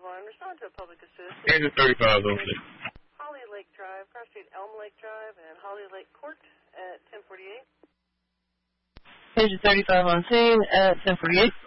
1, respond to a public assist. Engine 35 on scene. Holly Lake Drive, Cross Street Elm Lake Drive, and Holly Lake Court at 1048. Engine 35 on scene at 1048.